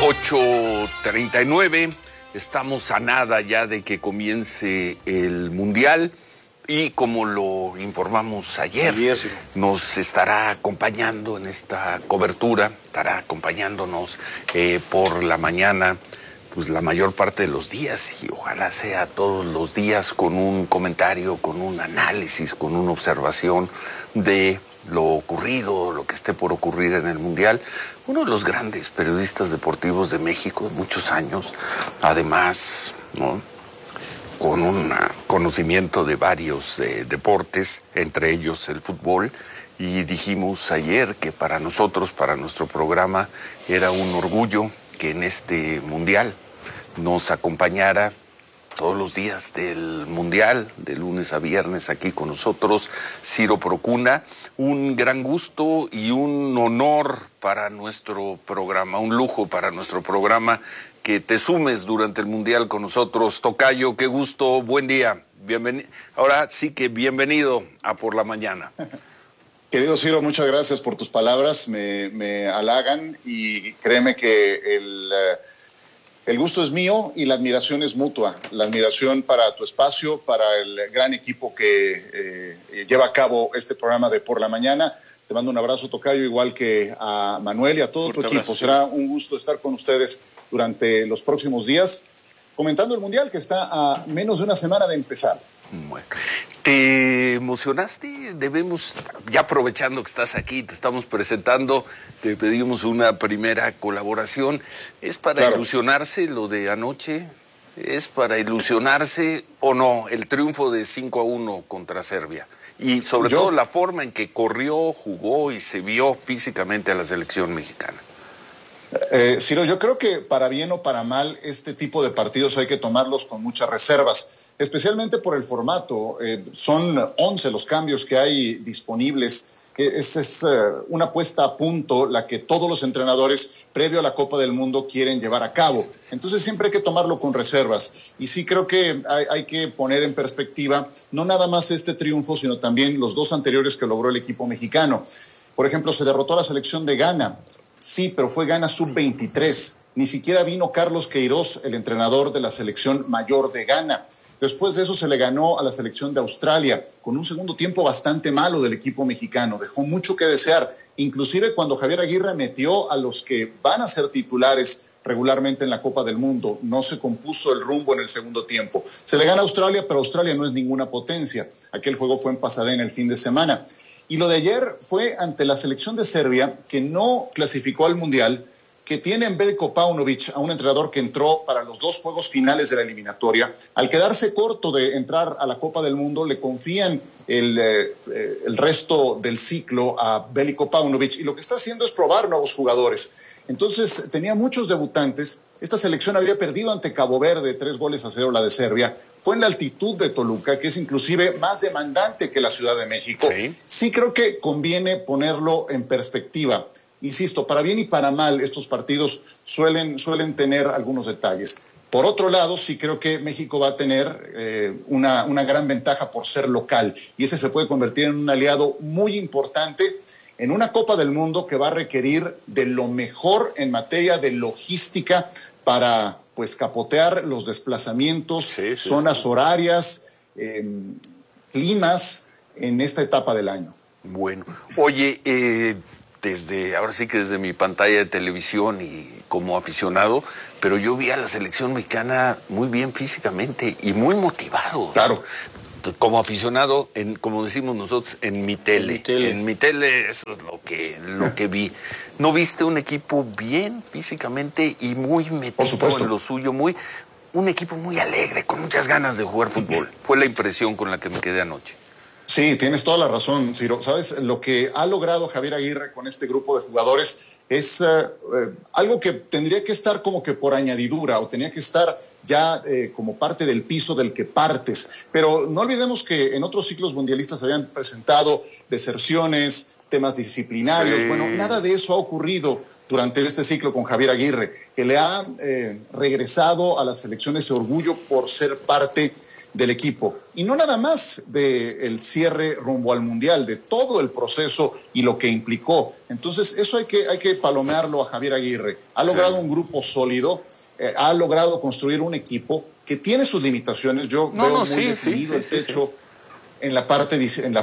8:39, estamos a nada ya de que comience el Mundial y como lo informamos ayer, sí, nos estará acompañando en esta cobertura, estará acompañándonos por la mañana, pues la mayor parte de los días, y ojalá sea todos los días, con un comentario, con un análisis, con una observación de lo ocurrido, lo que esté por ocurrir en el Mundial. Uno de los grandes periodistas deportivos de México, muchos años, además, ¿no?, con un conocimiento de varios deportes, entre ellos el fútbol, y dijimos ayer que para nosotros, para nuestro programa, era un orgullo que en este Mundial nos acompañara todos los días del Mundial, de lunes a viernes, aquí con nosotros, Ciro Procuna. Un gran gusto y un honor para nuestro programa, un lujo para nuestro programa que te sumes durante el Mundial con nosotros. Tocayo, qué gusto, buen día. Bienvenido. Ahora sí que bienvenido a Por la Mañana. Querido Ciro, muchas gracias por tus palabras, me halagan y créeme que el gusto es mío y la admiración es mutua. La admiración para tu espacio, para el gran equipo que lleva a cabo este programa de Por la Mañana. Te mando un abrazo, Tocayo, igual que a Manuel y a todo tu equipo. Será un gusto estar con ustedes durante los próximos días, comentando el Mundial que está a menos de una semana de empezar. Bueno, ¿te emocionaste? Debemos, ya aprovechando que estás aquí, te estamos presentando, te pedimos una primera colaboración. ¿Es para ilusionarse lo de anoche? ¿Es para ilusionarse o no el triunfo de 5-1 contra Serbia? Y sobre todo la forma en que corrió, jugó y se vio físicamente a la selección mexicana. Ciro, yo creo que para bien o para mal, este tipo de partidos hay que tomarlos con muchas reservas, especialmente por el formato. Son 11 los cambios que hay disponibles. Es una puesta a punto la que todos los entrenadores, previo a la Copa del Mundo, quieren llevar a cabo. Entonces siempre hay que tomarlo con reservas. Y sí creo que hay que poner en perspectiva no nada más este triunfo, sino también los dos anteriores que logró el equipo mexicano. Por ejemplo, se derrotó a la selección de Ghana. Sí, pero fue Ghana sub-23. Ni siquiera vino Carlos Queiroz, el entrenador de la selección mayor de Ghana. Después de eso se le ganó a la selección de Australia, con un segundo tiempo bastante malo del equipo mexicano. Dejó mucho que desear, inclusive cuando Javier Aguirre metió a los que van a ser titulares regularmente en la Copa del Mundo. No se compuso el rumbo en el segundo tiempo. Se le gana a Australia, pero Australia no es ninguna potencia. Aquel juego fue en Pasadena el fin de semana. Y lo de ayer fue ante la selección de Serbia, que no clasificó al Mundial, que tiene en Veljko Paunović a un entrenador que entró para los dos juegos finales de la eliminatoria. Al quedarse corto de entrar a la Copa del Mundo, le confían el resto del ciclo a Veljko Paunović, y lo que está haciendo es probar nuevos jugadores. Entonces tenía muchos debutantes. Esta selección había perdido ante Cabo Verde 3-0 la de Serbia. Fue en la altitud de Toluca, que es inclusive más demandante que la Ciudad de México. Sí creo que conviene ponerlo en perspectiva. Insisto, para bien y para mal, estos partidos suelen tener algunos detalles. Por otro lado, sí creo que México va a tener una gran ventaja por ser local, y ese se puede convertir en un aliado muy importante en una Copa del Mundo que va a requerir de lo mejor en materia de logística para, pues, capotear los desplazamientos, zonas horarias, climas en esta etapa del año. Bueno, oye, ahora sí que desde mi pantalla de televisión y como aficionado, pero yo vi a la selección mexicana muy bien físicamente y muy motivados. Claro. Como aficionado, como decimos nosotros, en mi tele. En mi tele, eso es lo que vi. ¿No viste un equipo bien físicamente y muy metido en lo suyo? Un equipo muy alegre, con muchas ganas de jugar fútbol. Fue la impresión con la que me quedé anoche. Sí, tienes toda la razón, Ciro. ¿Sabes? Lo que ha logrado Javier Aguirre con este grupo de jugadores es algo que tendría que estar como que por añadidura, o tenía que estar ya como parte del piso del que partes. Pero no olvidemos que en otros ciclos mundialistas se habían presentado deserciones, temas disciplinarios. Sí. Bueno, nada de eso ha ocurrido durante este ciclo con Javier Aguirre, que le ha regresado a la selección ese orgullo por ser parte del equipo. Y no nada más del cierre rumbo al Mundial, de todo el proceso y lo que implicó. Entonces, eso hay que palomearlo a Javier Aguirre. Ha logrado un grupo sólido, ha logrado construir un equipo que tiene sus limitaciones. Yo veo muy definido el techo. En la parte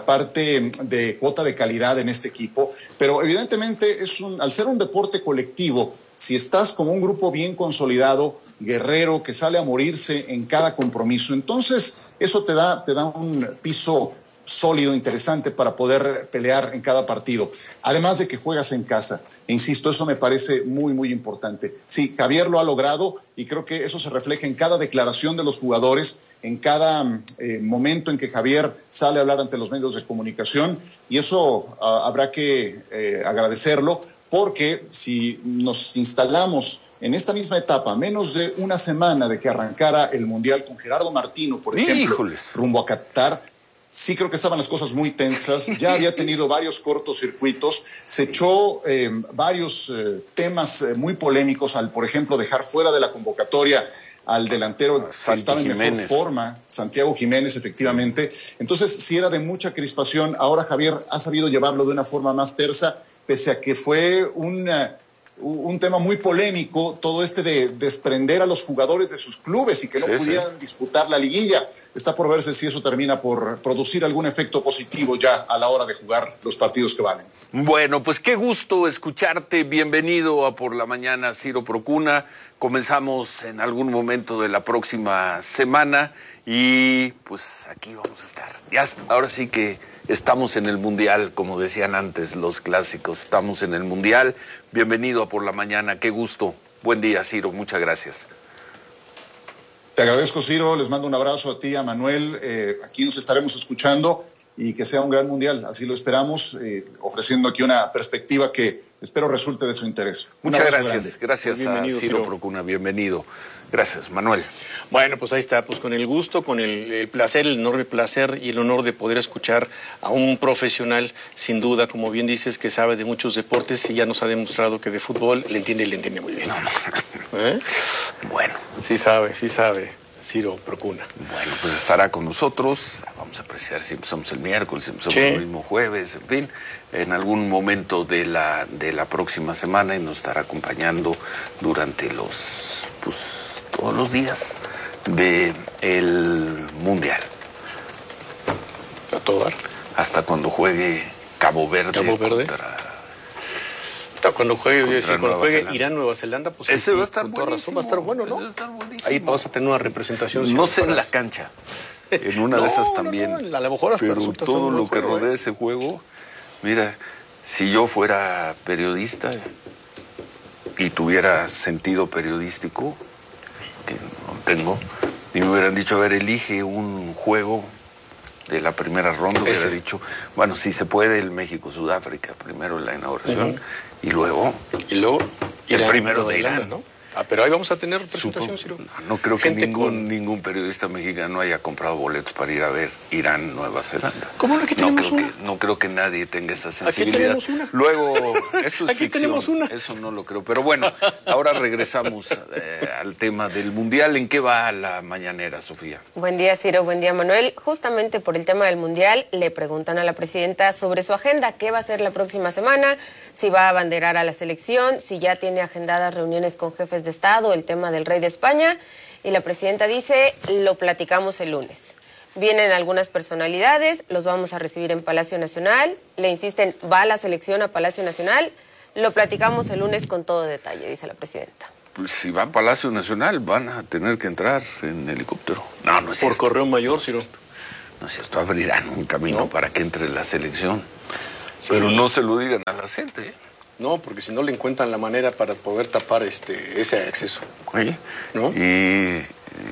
de cuota de calidad en este equipo, pero evidentemente al ser un deporte colectivo, si estás como un grupo bien consolidado, guerrero, que sale a morirse en cada compromiso, entonces eso te da un piso sólido, interesante para poder pelear en cada partido. Además de que juegas en casa. E insisto, eso me parece muy, muy importante. Sí, Javier lo ha logrado y creo que eso se refleja en cada declaración de los jugadores, en cada momento en que Javier sale a hablar ante los medios de comunicación, y eso habrá que agradecerlo, porque si nos instalamos en esta misma etapa, menos de una semana de que arrancara el Mundial con Gerardo Martino, por ejemplo, rumbo a Qatar, sí creo que estaban las cosas muy tensas, ya había tenido varios cortocircuitos, se echó varios temas muy polémicos al, por ejemplo, dejar fuera de la convocatoria al delantero que estaba en mejor forma, Santiago Jiménez, efectivamente. Entonces, sí era de mucha crispación. Ahora Javier ha sabido llevarlo de una forma más tersa, pese a que fue un tema muy polémico, todo de desprender a los jugadores de sus clubes y que no pudieran disputar la liguilla. Está por verse si eso termina por producir algún efecto positivo ya a la hora de jugar los partidos que valen. Bueno, pues qué gusto escucharte. Bienvenido a Por la Mañana, Ciro Procuna. Comenzamos en algún momento de la próxima semana y pues aquí vamos a estar. Ya, ahora sí que estamos en el Mundial, como decían antes los clásicos, estamos en el Mundial. Bienvenido a Por la Mañana, qué gusto. Buen día, Ciro, muchas gracias. Te agradezco, Ciro, les mando un abrazo a ti, a Manuel. Aquí nos estaremos escuchando y que sea un gran Mundial, así lo esperamos, ofreciendo aquí una perspectiva que espero resulte de su interés. Muchas gracias, gracias a Ciro Procuna, bienvenido. Gracias, Manuel. Bueno, pues ahí está, pues con el gusto, con el placer, el enorme placer y el honor de poder escuchar a un profesional, sin duda, como bien dices, que sabe de muchos deportes y ya nos ha demostrado que de fútbol le entiende muy bien. Bueno. Sí sabe. Ciro Procuna. Bueno, pues estará con nosotros. Vamos a apreciar si empezamos el miércoles, si empezamos el mismo jueves, en fin, en algún momento de la próxima semana, y nos estará acompañando durante todos los días del Mundial. A todo dar. Hasta cuando juegue Cabo Verde. Cuando juegue Irán, Nueva Zelanda, pues ese va a estar buenísimo. Va a estar bueno, ¿no? Ese va a estar buenísimo. Ahí vas a tener una representación. No sé en la cancha. En una de esas también. No, a lo mejor hasta pero todo lo que rodea ese juego. Mira, si yo fuera periodista y tuviera sentido periodístico, que no tengo, y me hubieran dicho, a ver, elige un juego de la primera ronda, hubiera dicho, bueno, si se puede, el México-Sudáfrica, primero la inauguración, y luego el primero de Irán, ¿no? Pero ahí vamos a tener presentación, Ciro. No creo que ningún periodista mexicano haya comprado boletos para ir a ver Irán, Nueva Zelanda. ¿Cómo no? Aquí tenemos una. No creo que nadie tenga esa sensibilidad. Aquí tenemos una. Luego, eso es aquí ficción. Tenemos una. Eso no lo creo. Pero bueno, ahora regresamos al tema del Mundial. ¿En qué va la mañanera, Sofía? Buen día, Ciro. Buen día, Manuel. Justamente por el tema del Mundial, le preguntan a la presidenta sobre su agenda. ¿Qué va a hacer la próxima semana? Si va a abanderar a la selección, si ya tiene agendadas reuniones con jefes de Estado, el tema del rey de España, y la presidenta dice, lo platicamos el lunes. Vienen algunas personalidades, los vamos a recibir en Palacio Nacional, le insisten, va la selección a Palacio Nacional, lo platicamos el lunes con todo detalle, dice la presidenta. Pues si va a Palacio Nacional van a tener que entrar en helicóptero. No es por cierto. Correo Mayor, Ciro. No es cierto, abrirán un camino para que entre la selección. Sí. Pero no se lo digan a la gente, ¿eh? No, porque si no le encuentran la manera para poder tapar ese acceso. Oye, ¿no? Y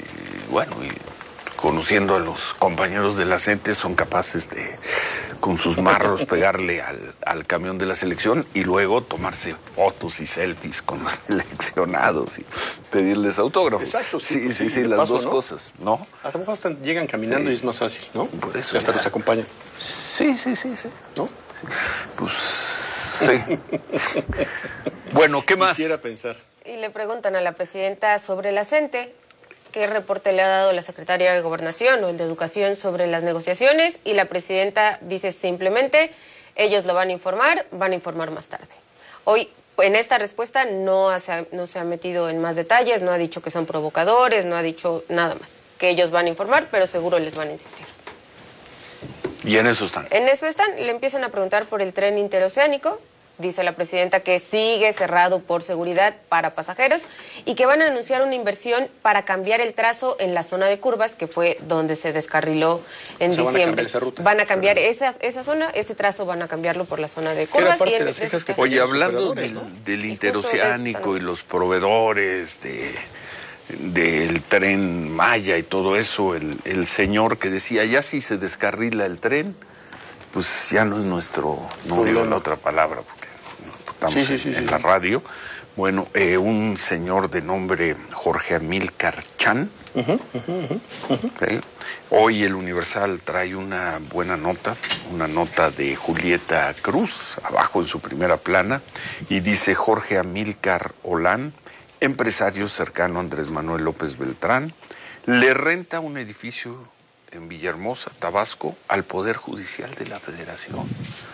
conociendo a los compañeros de la CENTE, son capaces de, con sus marros, pegarle al camión de la selección y luego tomarse fotos y selfies con los seleccionados y pedirles autógrafos. Exacto. Sí, las dos cosas, ¿no? Hasta llegan caminando y es más fácil, ¿no? Por eso. Y hasta los acompañan. Sí. ¿No? Pues... Sí. Bueno, ¿qué más? Quisiera pensar. Y le preguntan a la presidenta sobre la CENTE, qué reporte le ha dado la secretaria de Gobernación o el de Educación sobre las negociaciones, y la presidenta dice simplemente, ellos lo van a informar más tarde. Hoy, en esta respuesta, no se ha metido en más detalles, no ha dicho que son provocadores, no ha dicho nada más. Que ellos van a informar, pero seguro les van a insistir. Y en eso están. En eso están. Le empiezan a preguntar por el tren interoceánico. Dice la presidenta que sigue cerrado por seguridad para pasajeros y que van a anunciar una inversión para cambiar el trazo en la zona de curvas, que fue donde se descarriló en diciembre. Van a cambiar esa ruta. Van a cambiar esa zona, ese trazo van a cambiarlo por la zona de curvas. Oye, hablando del interoceánico y los proveedores del tren Maya y todo eso, el señor que decía, ya si se descarrila el tren, pues ya no es nuestro, no digo la otra palabra, porque estamos en la radio. Bueno, un señor de nombre Jorge Amílcar Chan. ¿Okay? Hoy el Universal trae una buena nota, una nota de Julieta Cruz, abajo en su primera plana, y dice Jorge Amílcar Olán, empresario cercano a Andrés Manuel López Beltrán, le renta un edificio en Villahermosa, Tabasco, al Poder Judicial de la Federación.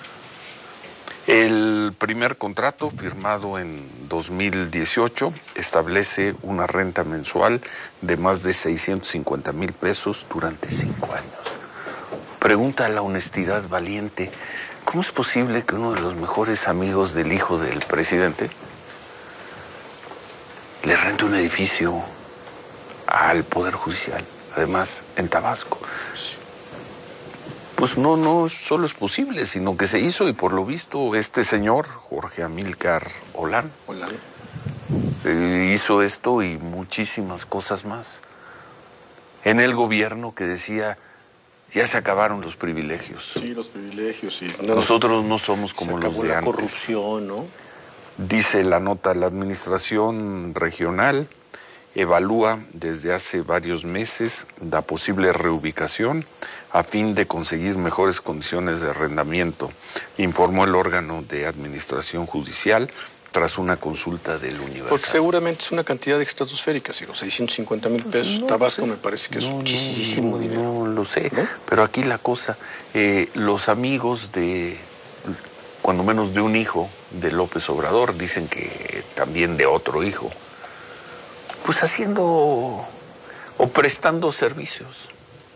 El primer contrato, firmado en 2018, establece una renta mensual de más de 650,000 pesos durante 5 años. Pregunta a la honestidad valiente, ¿cómo es posible que uno de los mejores amigos del hijo del presidente le rente un edificio al Poder Judicial? Además, en Tabasco. Pues no solo es posible, sino que se hizo, y por lo visto este señor, Jorge Amílcar Olán, hizo esto y muchísimas cosas más. En el gobierno que decía, ya se acabaron los privilegios. Sí, los privilegios, sí. Nosotros no somos como los de antes. Corrupción, ¿no? Dice la nota, la administración regional evalúa desde hace varios meses la posible reubicación a fin de conseguir mejores condiciones de arrendamiento, informó el órgano de administración judicial tras una consulta del Universal. Porque seguramente es una cantidad estratosférica, si los 650,000 pesos, no, Tabasco me parece que es muchísimo dinero. No lo sé, ¿no? Pero aquí la cosa, los amigos de, cuando menos de un hijo de López Obrador, dicen que también de otro hijo, pues haciendo o prestando servicios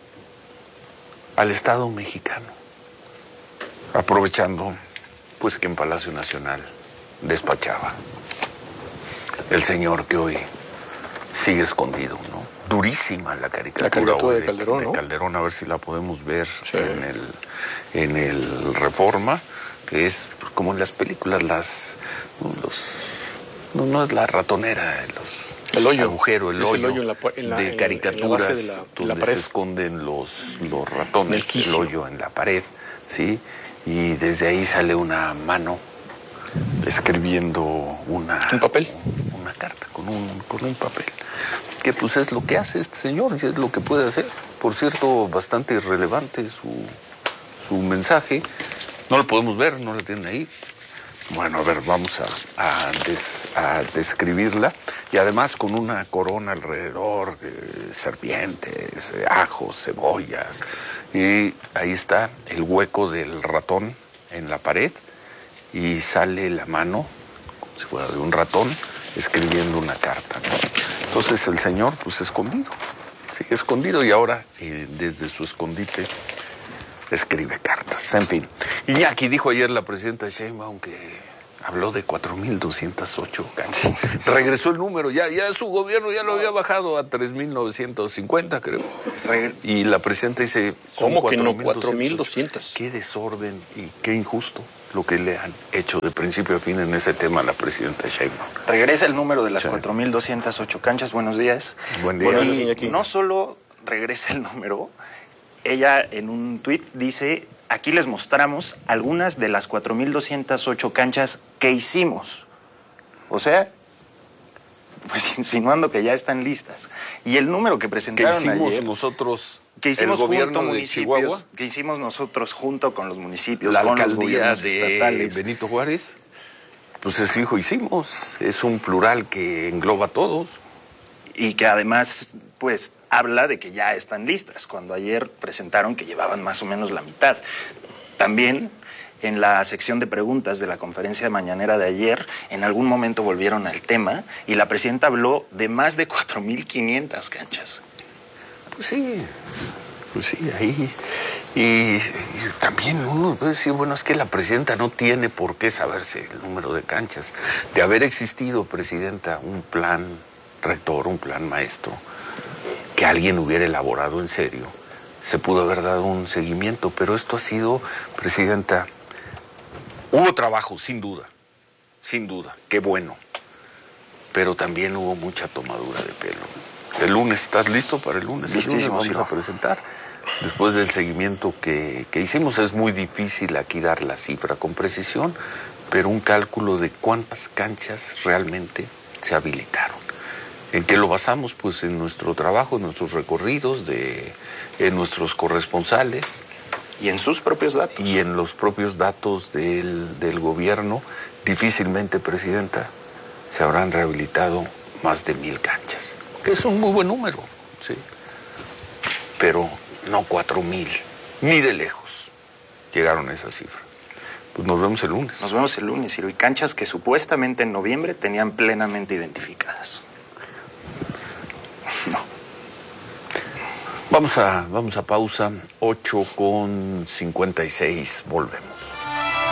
al Estado mexicano, aprovechando pues que en Palacio Nacional despachaba el señor que hoy sigue escondido, ¿no? Durísima la caricatura hoy de Calderón, ¿no? De Calderón, a ver si la podemos ver en el Reforma, que es pues, como en las películas, no es la ratonera, el hoyo, agujero, el hoyo de caricaturas donde se esconden los ratones, el hoyo en la pared, ¿sí? Y desde ahí sale una mano escribiendo ¿un papel? Una carta con un papel. Que pues es lo que hace este señor, y es lo que puede hacer. Por cierto, bastante irrelevante su mensaje. No lo podemos ver, no lo tienen ahí. Bueno, a ver, vamos a describirla, y además con una corona alrededor, serpientes, ajos, cebollas, y ahí está el hueco del ratón en la pared, y sale la mano, como si fuera de un ratón, escribiendo una carta, ¿no? Entonces el señor, pues escondido, sigue escondido, y ahora desde su escondite escribe cartas, en fin. Iñaki, dijo ayer la presidenta Sheinbaum que habló de 4,208 canchas. Regresó el número, ya su gobierno ya lo había bajado a 3,950, creo. Y la presidenta dice, ¿cómo que no? 4,200. Qué desorden y qué injusto lo que le han hecho de principio a fin en ese tema a la presidenta Sheinbaum. Regresa el número de las 4,208 canchas. Buenos días. Buen día. Y no solo regresa el número, ella en un tuit dice, aquí les mostramos algunas de las 4,208 canchas que hicimos. O sea, pues insinuando que ya están listas. Y el número que presentaron que hicimos ayer, nosotros, que hicimos el gobierno junto de Chihuahua, que hicimos nosotros junto con los municipios, la con alcaldía los de estatales. Benito Juárez, pues hicimos, es un plural que engloba a todos. Y que además pues habla de que ya están listas, cuando ayer presentaron que llevaban más o menos la mitad. También en la sección de preguntas de la conferencia mañanera de ayer, en algún momento volvieron al tema y la presidenta habló de más de 4.500 canchas. Pues sí, ahí. Y también uno puede decir, bueno, es que la presidenta no tiene por qué saberse el número de canchas. De haber existido, presidenta, un plan rector, un plan maestro, que alguien hubiera elaborado en serio, se pudo haber dado un seguimiento, pero esto ha sido, presidenta, hubo trabajo, sin duda, qué bueno, pero también hubo mucha tomadura de pelo. El lunes, ¿estás listo para el lunes? El lunes vamos a presentar. Después del seguimiento que hicimos, es muy difícil aquí dar la cifra con precisión, pero un cálculo de cuántas canchas realmente se habilitaron. ¿En qué lo basamos? Pues en nuestro trabajo, en nuestros recorridos, en nuestros corresponsales. Y en sus propios datos. Y en los propios datos del gobierno. Difícilmente, presidenta, se habrán rehabilitado más de 1,000 canchas. Que es un muy buen número, sí. Pero no 4,000, ni de lejos llegaron a esa cifra. Pues nos vemos el lunes. Nos vemos el lunes, Ciro. Y canchas que supuestamente en noviembre tenían plenamente identificadas. No. Vamos a pausa, 8:56, volvemos.